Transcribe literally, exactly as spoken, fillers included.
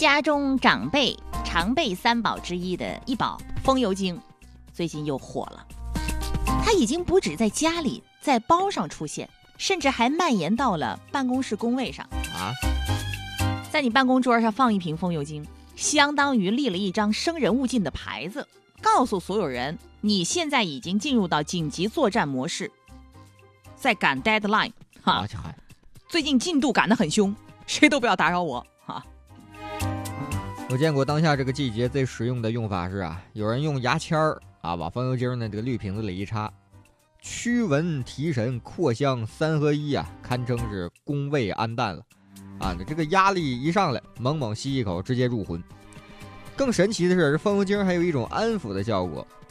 家中长辈常备三宝之一的一宝风油精，最近又火了。它已经不止在家里，在包上出现，甚至还蔓延到了办公室工位上啊！ 在你办公桌上放一瓶风油精，相当于立了一张生人勿近的牌子，告诉所有人你现在已经进入到紧急作战模式，在赶 deadline 哈，最近进度赶得很凶，谁都不要打扰我哈。 我见过当下这个季节最实用的用法是啊，有人用牙签儿啊把风油精的这个绿瓶子里一插，驱蚊提神扩香三合一啊，堪称是攻胃安淡了啊！这个压力一上来，猛猛吸一口，直接入魂。更神奇的是，风油精还有一种安抚的效果。